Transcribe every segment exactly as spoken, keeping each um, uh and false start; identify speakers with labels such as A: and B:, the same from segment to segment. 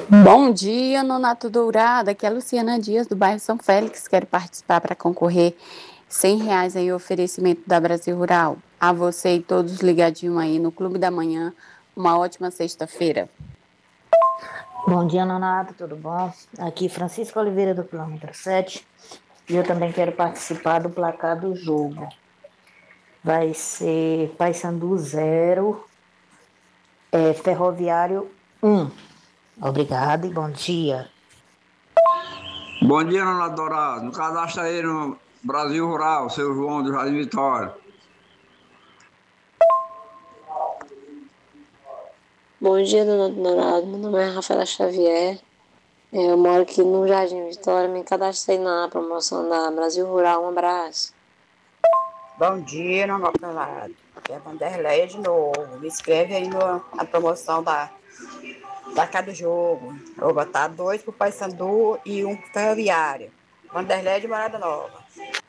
A: Bom dia, Nonato Dourado. Aqui é a Luciana Dias, do bairro São Félix. Quero participar para concorrer cem reais aí, oferecimento da Brasil Rural. A você e todos ligadinhos aí no Clube da Manhã. Uma ótima sexta-feira.
B: Bom dia, Nonato, tudo bom? Aqui Francisco Oliveira, do quilômetro sete. E eu também quero participar do placar do jogo. Vai ser Paysandu zero, é, Ferroviário um. Obrigado e bom dia.
C: Bom dia, Nonato Dourado. No cadastro aí no Brasil Rural, seu João do Jardim Vitória.
D: Bom dia, Nonato Dourado. Meu nome é Rafaela Xavier. Eu moro aqui no Jardim Vitória. Me cadastrei na promoção da Brasil Rural. Um abraço.
E: Bom dia, Nonato Dourado. Aqui é Vanderleia de novo. Me inscreve aí no, na promoção da placar do jogo. Eu vou botar dois pro Paysandu e um pro Ferroviário. Vanderleia de Morada Nova.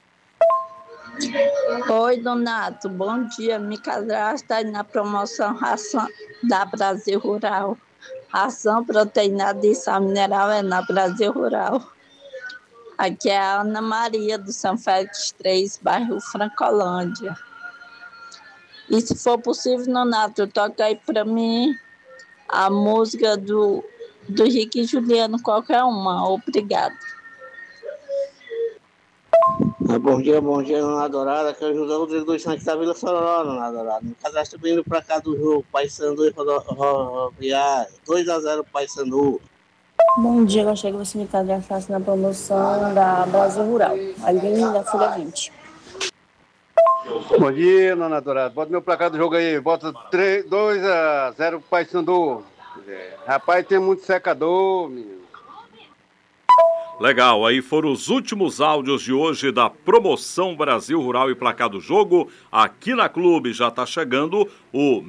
F: Oi, Donato, bom dia. Me cadastra na promoção ração da Brasil Rural. Ração proteinada e sal mineral é na Brasil Rural. Aqui é a Ana Maria, do São Félix três, bairro Francolândia. E se for possível, Donato, toca aí para mim a música do, do Rick e Juliano, qualquer uma. Obrigado.
G: Bom dia, bom dia, Dona Dourada. Aqui é o José Rodrigo dos Santos da Vila Sororó, Dona Dourada. Me cadastro vindo pra cá do jogo, Paysandu e Rodoviário. dois a zero Paysandu.
H: Bom dia, gostaria que você me cadastrasse na promoção da Brasil Rural, ali da Folha vinte.
I: Bom dia, Dona Dourada. Bota meu placar do jogo aí. Bota dois a zero Paysandu. Rapaz, tem muito secador, menino.
J: Legal, aí foram os últimos áudios de hoje da promoção Brasil Rural e Placar do Jogo. Aqui na Clube já está chegando o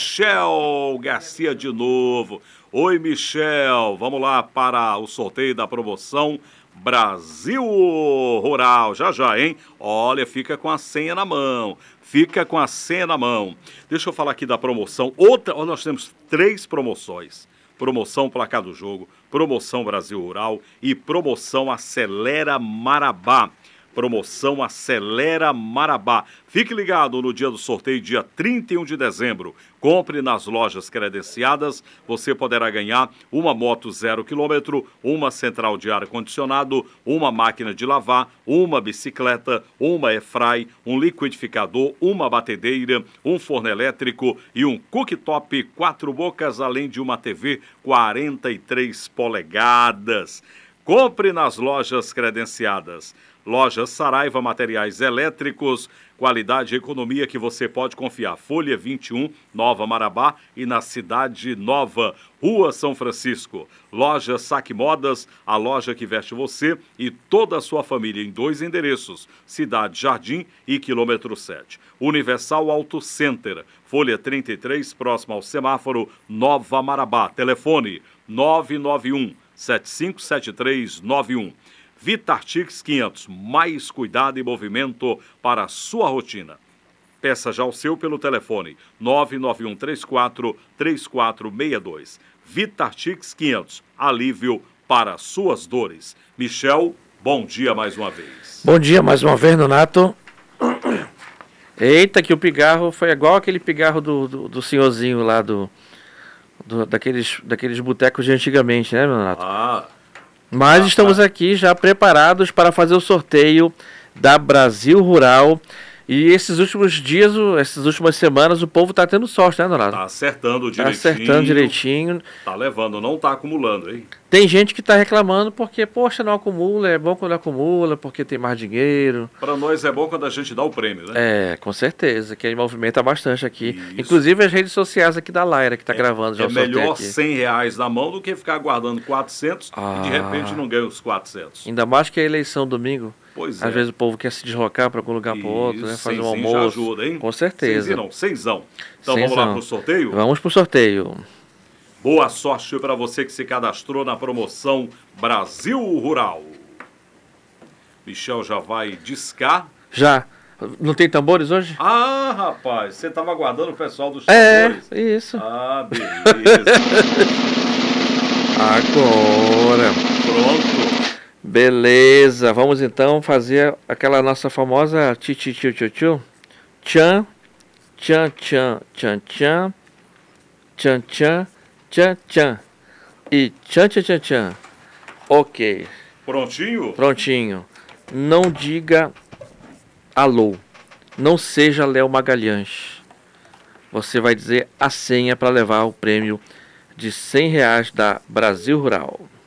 J: Michel Garcia de novo. Oi, Michel, vamos lá para o sorteio da promoção Brasil Rural. Já já, hein? Olha, fica com a senha na mão. Fica com a senha na mão. Deixa eu falar aqui da promoção. Outra, nós temos três promoções. Promoção Placar do Jogo, Promoção Brasil Rural e Promoção Acelera Marabá. Promoção Acelera Marabá. Fique ligado no dia do sorteio, dia trinta e um de dezembro. Compre nas lojas credenciadas. Você poderá ganhar uma moto zero quilômetro, uma central de ar-condicionado, uma máquina de lavar, uma bicicleta, uma airfry, um liquidificador, uma batedeira, um forno elétrico e um cooktop quatro bocas, além de uma T V quarenta e três polegadas. Compre nas lojas credenciadas. Lojas Saraiva Materiais Elétricos, qualidade e economia que você pode confiar. Folha vinte e um, Nova Marabá e na Cidade Nova, Rua São Francisco. Loja Saque Modas, a loja que veste você e toda a sua família em dois endereços, Cidade Jardim e Quilômetro sete. Universal Auto Center, Folha trinta e três, próximo ao semáforo, Nova Marabá. Telefone nove nove um, sete cinco sete três nove um. Vitartix quinhentos, mais cuidado e movimento para a sua rotina. Peça já o seu pelo telefone nove nove um três quatro três quatro seis dois. Vitartix quinhentos, alívio para suas dores. Michel, bom dia mais uma vez.
K: Bom dia mais uma vez, Nonato. Eita, que o pigarro foi igual aquele pigarro do, do, do senhorzinho lá do, do daqueles, daqueles botecos de antigamente, né, Nonato?
J: Ah,
K: Mas estamos aqui já preparados para fazer o sorteio da Brasil Rural. E esses últimos dias, essas últimas semanas, o povo está tendo sorte, né, Donato?
J: Tá acertando direitinho.
K: Tá acertando direitinho.
J: Tá levando, não tá acumulando, hein?
K: Tem gente que está reclamando porque, poxa, não acumula, é bom quando acumula, porque tem mais dinheiro.
J: Para nós é bom quando a gente dá o prêmio, né?
K: É, com certeza, que aí movimenta bastante aqui. Isso. Inclusive as redes sociais aqui da Laira, que está é, gravando já
J: é
K: o sorteio
J: melhor
K: aqui.
J: cem reais na mão do que ficar guardando quatrocentos ah, e de repente não ganha os quatrocentos.
K: Ainda mais que a eleição domingo.
J: Pois
K: Às
J: é.
K: vezes o povo quer se deslocar para algum lugar para o outro, né? Fazer um almoço.
J: Já ajuda, hein?
K: Com certeza.
J: Cenzão, não, cenzão. Então
K: Cenzão.
J: Vamos lá para o sorteio?
K: Vamos para o sorteio.
J: Boa sorte para você que se cadastrou na promoção Brasil Rural. Michel já vai discar.
K: Já. Não tem tambores hoje?
J: Ah, rapaz, você estava aguardando o pessoal dos tambores.
K: É, isso.
J: Ah, beleza.
K: Agora.
J: Pronto.
K: Beleza, vamos então fazer aquela nossa famosa ti ti ti ti ti. Tchan, tchan, tchan, tchan, tchan, tchan, tchan, tchan, tchan. E tchan, tchan, tchan, tchan. Ok.
J: Prontinho?
K: Prontinho. Não diga alô. Não seja Léo Magalhães. Você vai dizer a senha para levar o prêmio de cem reais da Brasil Rural.